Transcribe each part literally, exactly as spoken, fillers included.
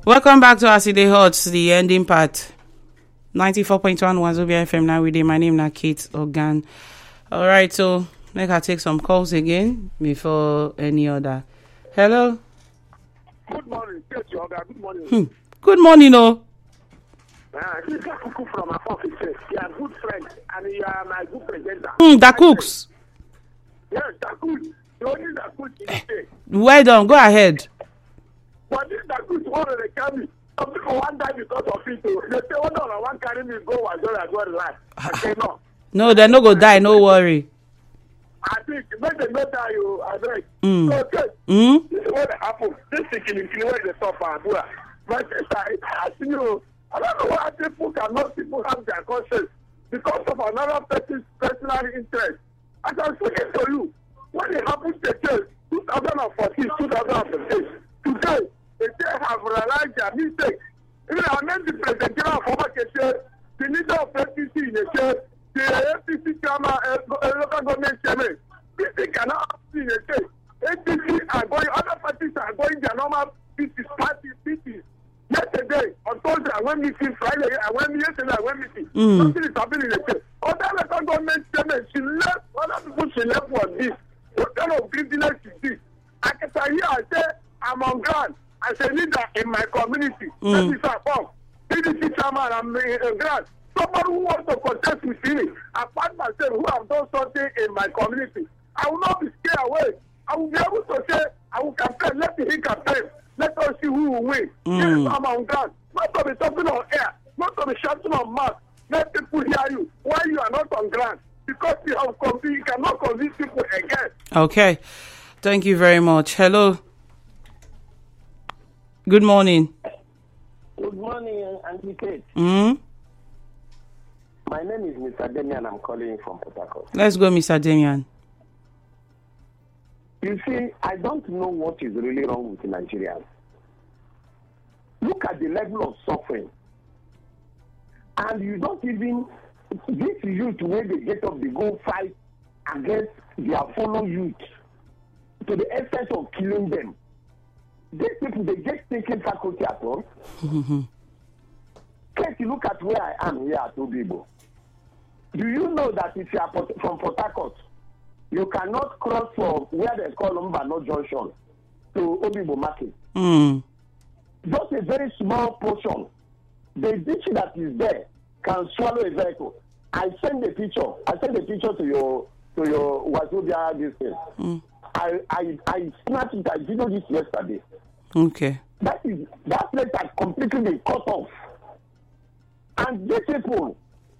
Welcome back to Aside Hot, the ending part. ninety-four point one Wazobia F M now with my name na Kate Ogan. All right, so make I take some calls again before any other. Hello. Good morning, Kate Ogan. Good morning. Hmm. Good morning, oh. Uh, this is Kuku from Afon. You are good friend and you are my good presenter. Hmm, that cooks. Yes, that good. You only that good in the day. Well done. Go ahead. But this that good one of the carry. Some people want die because of it. They say, oh no, I want carry me go and go and go life. I say no. No, they no go die. No worry. I think when they not die, you are right. Mm. So okay. Mm? This is what happened. This thing in the way they stop and do. My sister, I see you. I don't know why people cannot people have their conscience because of another person's personal interest. As I'm speaking to you, when it happened to the twenty fourteen, twenty fifteen, today, they say have realized their mistake. Even I meant the president of former Keshe, the leader of A P C in the chair, the A P C chairman, uh, local government chairman. This thing cannot happen in the chair. A P C are going, other parties are going their normal pieces, parties, pieces. Yesterday, on Thursday, I went meeting. Friday, I went yesterday, I went meeting. Mm. Something is happening in the chair. Other local government chairman, she left, other people she left for this. What kind of greediness is this? I can say here, I say, I'm on ground. As a leader in my community, Mm. that is a form. P D C chairman, I'm in ground. Somebody who wants to contest with me, apart myself, who have done something in my community, I will not be scared away. I will be able to say, I will campaign, let me hit campaign. Let us see who will win. Mm. Yes, I'm on ground. Not to be talking on air, not to be shouting on mouth. Let people hear you. Why you are not on ground? Because you have convinced, you cannot convince people again. Okay. Thank you very much. Hello. Good morning. Good morning, Auntie Kate. Mm? My name is Mister Damian. I'm calling from Port Harcourt. Let's go, Mister Damian. You see, I don't know what is really wrong with Nigerians. Look at the level of suffering. And you don't even, this youth, when they get up, they go fight against their fellow youth to the extent of killing them. These people, they get thinking faculty at all. Can't you look at where I am here at Obibo? Do you know that if you are from Port Harcourt, you cannot cross from where they call Mbano Junction to Obibo Market? Mm. Just a very small portion. The ditch that is there can swallow a vehicle. I send the picture. I send the picture to your to your Wazobia this thing. Mm. I I I snapped it. I did this yesterday. Okay. That is that place has completely been cut off. And these people,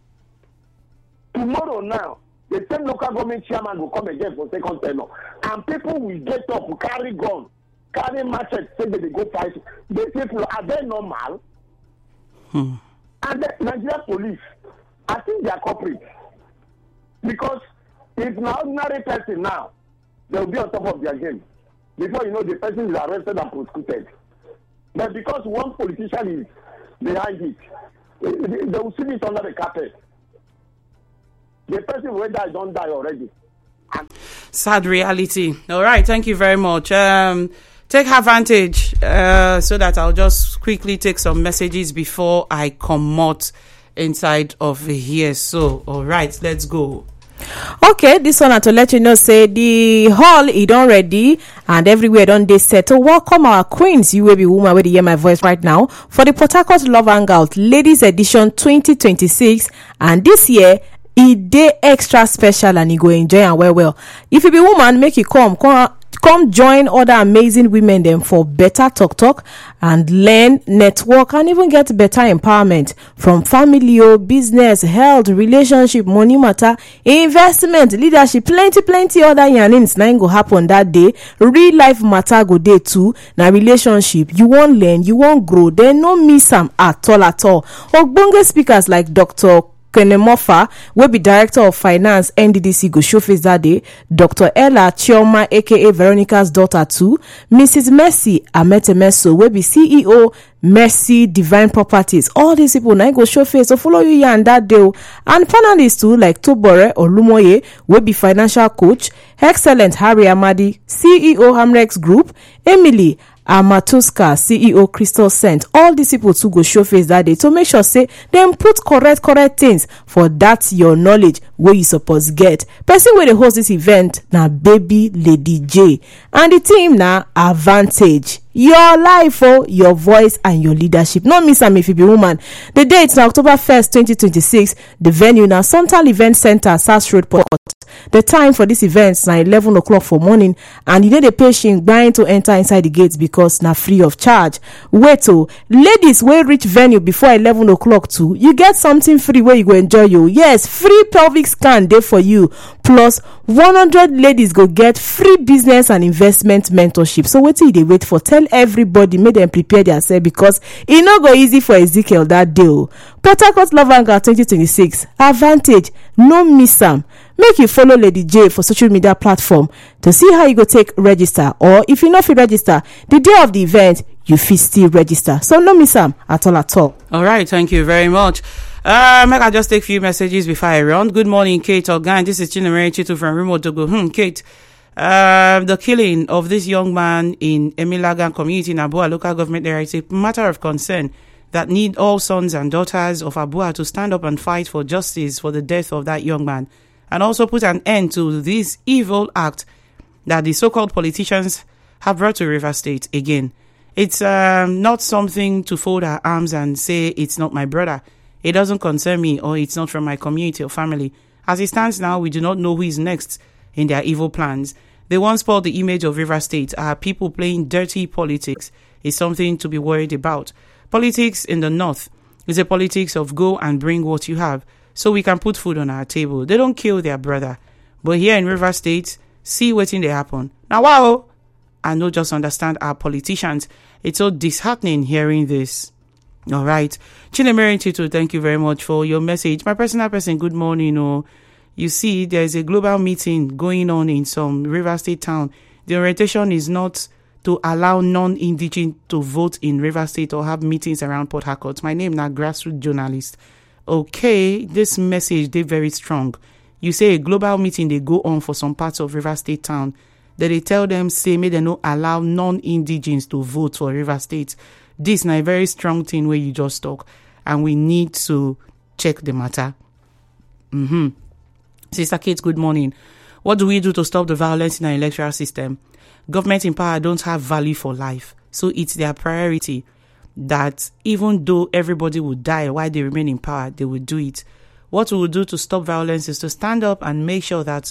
tomorrow now, the same local government chairman will come again for second tenure. And people will get up, carry gun, carry machetes, say that they go fight. These people, are they normal? Hmm. And the Nigerian police, I think they are culprits. Because if an ordinary person now, they will be on top of their game. Before you know, the person is arrested and prosecuted. But because one politician is behind it, they, they will see it under the carpet. The person who died don't die already. And sad reality. All right, thank you very much. Um, take advantage uh, so that I'll just quickly take some messages before I come out inside of here. So, all right, let's go. Okay, this one na to let you know say the hall is done ready and everywhere done dey set to welcome our queens. You will be woman wey dey hear my voice right now for the Port Harcourt Love Hangout Ladies Edition twenty twenty-six, and this year e dey extra special and you go enjoy am well well. If you be woman, make you come come come join other amazing women them for better talk talk and learn, network, and even get better empowerment from family or business, health, relationship, money matter, investment, leadership, plenty plenty other yarnings na go happen that day. Real life matter go dey too. Na relationship you won't learn, you won't grow, then no miss am at all at all. Ogbonge speakers like Doctor Kenemofa, will be Director of Finance N D D C, go show face that day. Doctor Ella Chioma, aka Veronica's daughter too. Missus Mercy Ametemeso, will be C E O Mercy Divine Properties. All these people now go show face, so follow you here and that day. And panelists too like Tobore Olumoye, will be Financial Coach, Excellent Harry Amadi, C E O Hamrex Group, Emily Amatuska, C E O Crystal Scent, all these people too go show face that day to make sure say them put correct correct things for that your knowledge where you suppose get. Person where they host this event na Baby Lady J, and the team na Advantage. Your life, oh, your voice and your leadership. Not miss am if you be woman. The date na October first, twenty twenty-six. The venue na Suntal Event Center, South Road, Port. The time for this event na eleven o'clock for morning, and you need a patient buying to enter inside the gates because na free of charge. Wait, oh, ladies wey reach venue before eleven o'clock too, you get something free where you go enjoy you. Yes, free pelvic scan dey for you. Plus one hundred ladies go get free business and investment mentorship. So wetin you dey wait for? Tell everybody make them prepare themselves because e no go easy for Ezekiel that day. Oh, Port Harcourt Love Hangout twenty twenty-six Advantage, no miss am. Make you follow Lady J for social media platform to see how you go take register, or if you no fit register the day of the event, you fit still register. So no miss am at all at all. All right, thank you very much. Uh, make I just take a few messages before I run. Good morning, Kate Ogan. This is Chinemere Chitu from Remote Togo. Hmm, Kate. Uh, the killing of this young man in Emilagan community in Abua local government area is a matter of concern that need all sons and daughters of Abua to stand up and fight for justice for the death of that young man, and also put an end to this evil act that the so-called politicians have brought to Rivers State again. It's um, not something to fold our arms and say it's not my brother, it doesn't concern me, or it's not from my community or family. As it stands now, we do not know who is next in their evil plans. They once spoiled the image of Rivers State. Our people playing dirty politics is something to be worried about. Politics in the north is a politics of go and bring what you have so we can put food on our table. They don't kill their brother. But here in Rivers State, see what's in they happen. Now, wow! I don't just understand our politicians. It's so disheartening hearing this. All right. Chinemere Tito, thank you very much for your message. My personal person, good morning. Oh, you see, there's a global meeting going on in some Rivers State town. The orientation is not to allow non-indigenous to vote in Rivers State or have meetings around Port Harcourt. My name is grassroots journalist. Okay, this message, they very strong. You say a global meeting, they go on for some parts of Rivers State town. That they tell them, say, may they not allow non-indigenous to vote for Rivers State. This is a very strong thing where you just talk. And we need to check the matter. Mm-hmm. Sister Kate, good morning. What do we do to stop the violence in our electoral system? Government in power don't have value for life. So it's their priority that even though everybody will die while they remain in power, they will do it. What we will do to stop violence is to stand up and make sure that